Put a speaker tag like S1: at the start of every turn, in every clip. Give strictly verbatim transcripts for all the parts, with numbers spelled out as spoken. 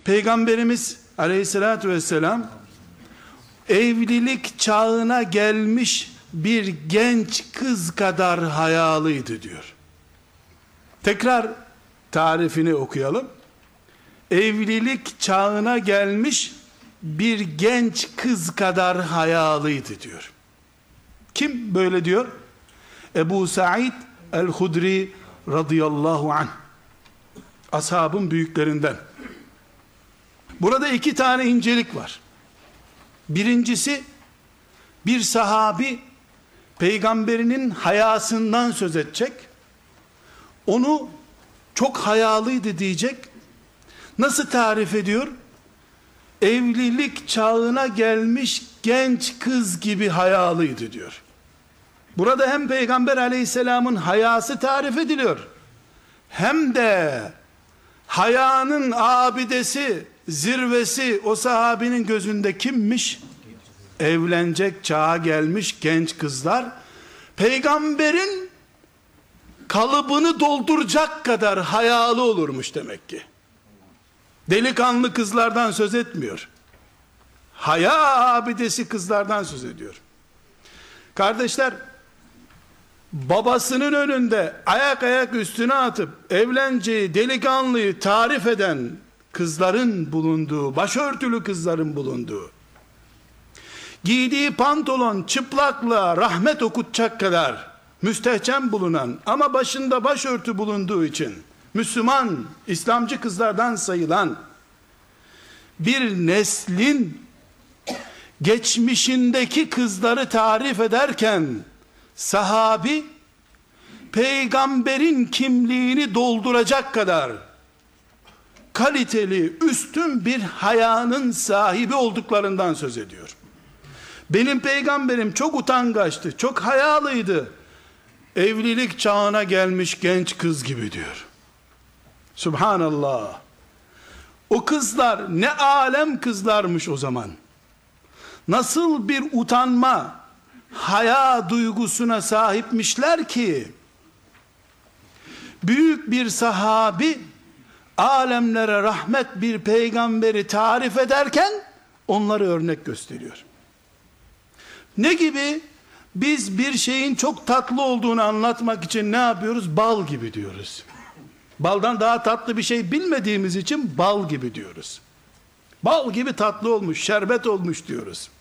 S1: Peygamberimiz aleyhissalatü vesselam evlilik çağına gelmiş bir genç kız kadar hayalıydı diyor. Tekrar tarifini okuyalım. Evlilik çağına gelmiş bir genç kız kadar hayalıydı diyor. Kim böyle diyor? Ebu Said el-Hudri radıyallahu anh. Ashabın büyüklerinden. Burada iki tane incelik var. Birincisi, bir sahabi peygamberinin hayasından söz edecek. Onu çok hayalıydı diyecek. Nasıl tarif ediyor? Evlilik çağına gelmiş genç kız gibi hayalıydı diyor. Burada hem Peygamber aleyhisselamın hayası tarif ediliyor, hem de hayanın abidesi, zirvesi o sahabinin gözünde kimmiş? Evlenecek çağa gelmiş genç kızlar, peygamberin kalıbını dolduracak kadar hayalı olurmuş demek ki. Delikanlı kızlardan söz etmiyor. Haya abidesi kızlardan söz ediyor. Kardeşler, babasının önünde ayak ayak üstüne atıp evleneceği delikanlıyı tarif eden kızların bulunduğu, başörtülü kızların bulunduğu, giydiği pantolon çıplaklığa rahmet okutacak kadar müstehcen bulunan ama başında başörtü bulunduğu için Müslüman, İslamcı kızlardan sayılan bir neslin geçmişindeki kızları tarif ederken sahabi peygamberin kimliğini dolduracak kadar kaliteli, üstün bir hayanın sahibi olduklarından söz ediyor. Benim peygamberim çok utangaçtı, çok hayalıydı, evlilik çağına gelmiş genç kız gibi diyor. Subhanallah. O kızlar ne alem kızlarmış o zaman. Nasıl bir utanma, haya duygusuna sahipmişler ki, büyük bir sahabi alemlere rahmet bir peygamberi tarif ederken onları örnek gösteriyor. Ne gibi? Biz bir şeyin çok tatlı olduğunu anlatmak için ne yapıyoruz? Bal gibi diyoruz. Baldan daha tatlı bir şey bilmediğimiz için bal gibi diyoruz. Bal gibi tatlı olmuş, şerbet olmuş diyoruz.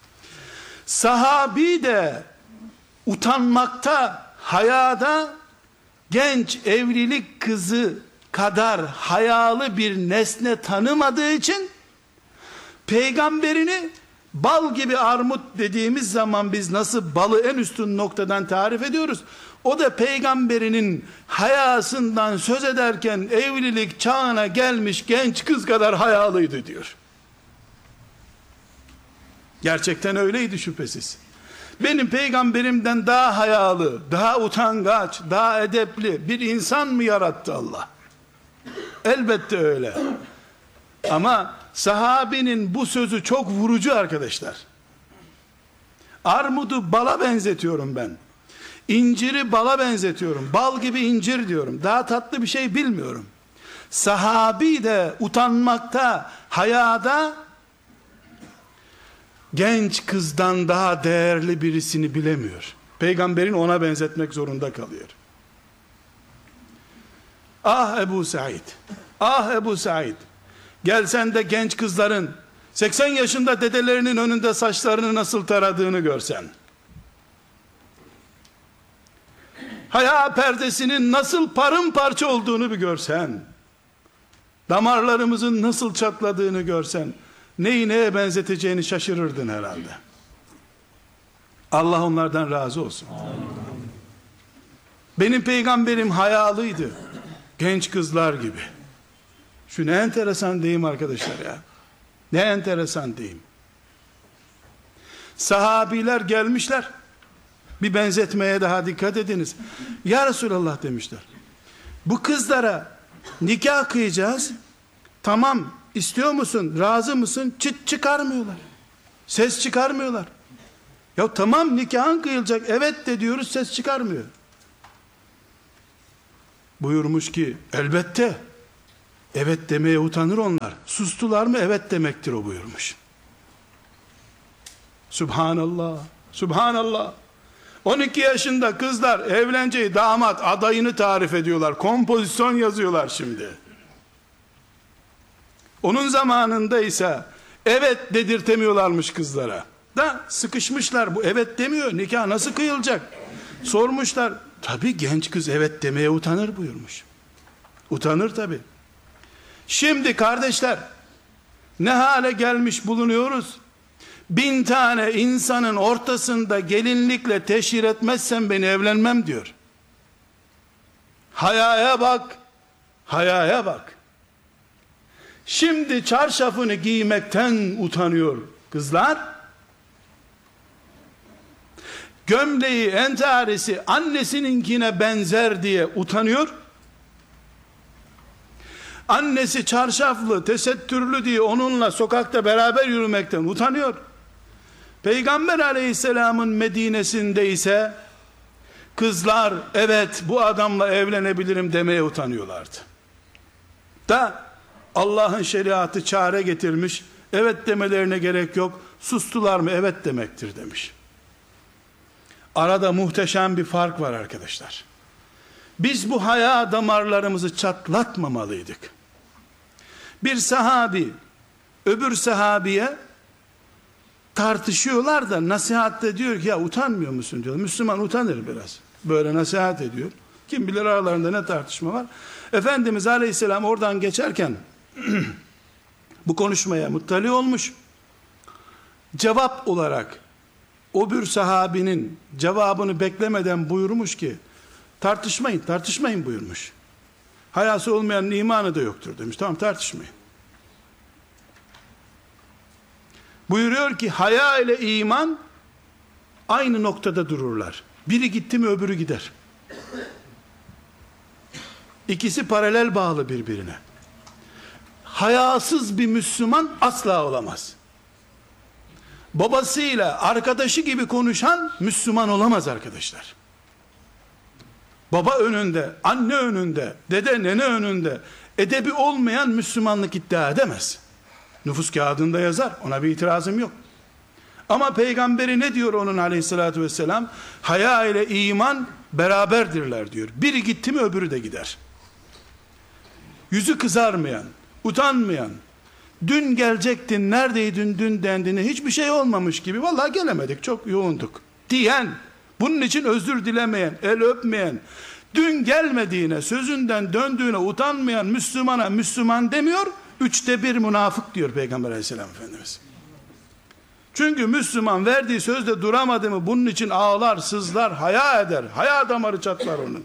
S1: Sahabi de utanmakta, hayada genç evlilik kızı kadar hayalı bir nesne tanımadığı için peygamberini bal gibi armut dediğimiz zaman biz nasıl balı en üstün noktadan tarif ediyoruz? O da peygamberinin hayasından söz ederken evlilik çağına gelmiş genç kız kadar hayalıydı diyor. Gerçekten öyleydi şüphesiz. Benim peygamberimden daha hayalı, daha utangaç, daha edepli bir insan mı yarattı Allah? Elbette öyle. Ama sahabinin bu sözü çok vurucu arkadaşlar. Armudu bala benzetiyorum ben. İnciri bala benzetiyorum. Bal gibi incir diyorum. Daha tatlı bir şey bilmiyorum. Sahabi de utanmakta, hayada genç kızdan daha değerli birisini bilemiyor. Peygamberin ona benzetmek zorunda kalıyor. Ah Ebu Said, ah Ebu Said, gelsen de genç kızların seksen yaşında dedelerinin önünde saçlarını nasıl taradığını görsen, haya perdesinin nasıl paramparça olduğunu bir görsen, damarlarımızın nasıl çatladığını görsen, neyi neye benzeteceğini şaşırırdın herhalde. Allah onlardan razı olsun. Benim peygamberim hayalıydı, genç kızlar gibi. Şu ne enteresan deyim arkadaşlar ya. Ne enteresan deyim. Sahabiler gelmişler. Bir benzetmeye daha dikkat ediniz. Ya Resulallah demişler, bu kızlara nikah kıyacağız. Tamam, istiyor musun? Razı mısın? Çıt çıkarmıyorlar. Ses çıkarmıyorlar. Ya tamam, nikahın kıyılacak. Evet de diyoruz, ses çıkarmıyor. Buyurmuş ki elbette evet demeye utanır onlar. Sustular mı evet demektir o buyurmuş. Subhanallah, Subhanallah. on iki yaşında kızlar evleneceği damat adayını tarif ediyorlar. Kompozisyon yazıyorlar şimdi. Onun zamanında ise evet dedirtemiyorlarmış kızlara. Da sıkışmışlar, bu evet demiyor, nikah nasıl kıyılacak? Sormuşlar. Tabii genç kız evet demeye utanır buyurmuş. Utanır tabii. Şimdi kardeşler, ne hale gelmiş bulunuyoruz? Bin tane insanın ortasında gelinlikle teşhir etmezsen beni evlenmem diyor. Hayaya bak, hayaya bak. Şimdi çarşafını giymekten utanıyor kızlar. Gömleği, entarisi annesininkine benzer diye utanıyor. Annesi çarşaflı, tesettürlü diye onunla sokakta beraber yürümekten utanıyor. Peygamber aleyhisselamın Medine'sinde ise kızlar evet bu adamla evlenebilirim demeye utanıyorlardı. Da Allah'ın şeriatı çare getirmiş, evet demelerine gerek yok, sustular mı evet demektir demiş. Arada muhteşem bir fark var arkadaşlar. Biz bu haya damarlarımızı çatlatmamalıydık. Bir sahabi öbür sahabiye tartışıyorlar da nasihatte diyor ki ya utanmıyor musun diyor. Müslüman utanır biraz. Böyle nasihat ediyor. Kim bilir aralarında ne tartışma var. Efendimiz Aleyhisselam oradan geçerken bu konuşmaya muttali olmuş. Cevap olarak o bir sahabinin cevabını beklemeden buyurmuş ki tartışmayın, tartışmayın buyurmuş. Hayası olmayanın imanı da yoktur demiş. Tamam tartışmayın. Buyuruyor ki haya ile iman aynı noktada dururlar. Biri gitti mi öbürü gider. İkisi paralel bağlı birbirine. Hayasız bir Müslüman asla olamaz. Babasıyla arkadaşı gibi konuşan Müslüman olamaz arkadaşlar. Baba önünde, anne önünde, dede nene önünde edebi olmayan Müslümanlık iddia edemez. Nüfus kağıdında yazar, ona bir itirazım yok. Ama peygamberi ne diyor onun aleyhissalatü vesselam? Haya ile iman beraberdirler diyor. Biri gitti mi öbürü de gider. Yüzü kızarmayan, utanmayan, dün gelecektin, neredeydin dün dendiğinde hiçbir şey olmamış gibi, vallahi gelemedik, çok yoğunduk diyen, bunun için özür dilemeyen, el öpmeyen, dün gelmediğine, sözünden döndüğüne utanmayan Müslümana Müslüman demiyor, üçte bir münafık diyor Peygamber aleyhisselam Efendimiz. Çünkü Müslüman verdiği sözde duramadı mı bunun için ağlar, sızlar, haya eder, haya damarı çatlar onun.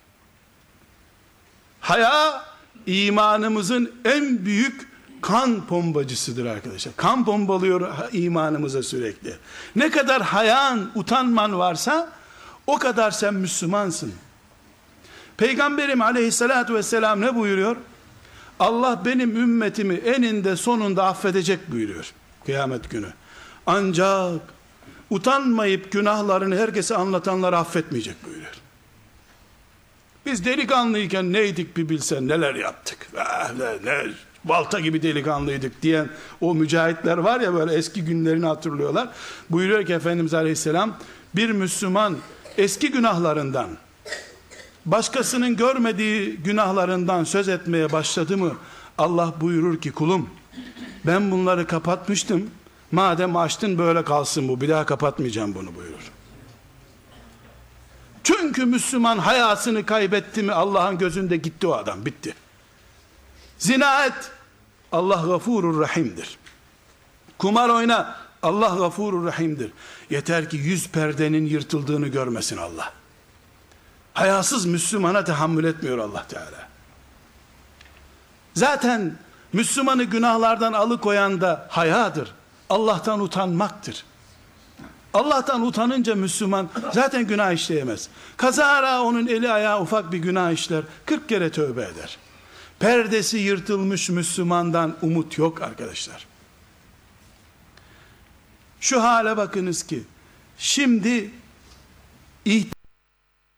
S1: Haya imanımızın en büyük kan pompacısıdır arkadaşlar. Kan pompalıyor imanımıza sürekli. Ne kadar hayan, utanman varsa o kadar sen Müslümansın. Peygamberim aleyhissalatü vesselam ne buyuruyor? Allah benim ümmetimi eninde sonunda affedecek buyuruyor kıyamet günü. Ancak utanmayıp günahlarını herkese anlatanları affetmeyecek buyuruyor. Biz delikanlıyken neydik bir bilsen, neler yaptık. Ah, ne, ne, balta gibi delikanlıydık diyen o mücahitler var ya, böyle eski günlerini hatırlıyorlar. Buyuruyor ki Efendimiz Aleyhisselam, bir Müslüman eski günahlarından, başkasının görmediği günahlarından söz etmeye başladı mı, Allah buyurur ki kulum ben bunları kapatmıştım, madem açtın böyle kalsın bu, bir daha kapatmayacağım bunu buyurur. Çünkü Müslüman hayasını kaybetti mi Allah'ın gözünde gitti o adam, bitti. Zina et, Allah gafurur rahimdir. Kumar oyna, Allah gafurur rahimdir. Yeter ki yüz perdenin yırtıldığını görmesin Allah. Hayasız Müslümana tahammül etmiyor Allah Teala. Zaten Müslümanı günahlardan alıkoyan da hayadır. Allah'tan utanmaktır. Allah'tan utanınca Müslüman zaten günah işleyemez. Kazara onun eli ayağı ufak bir günah işler, kırk kere tövbe eder. Perdesi yırtılmış Müslümandan umut yok arkadaşlar. Şu hale bakınız ki şimdi ihtiyaç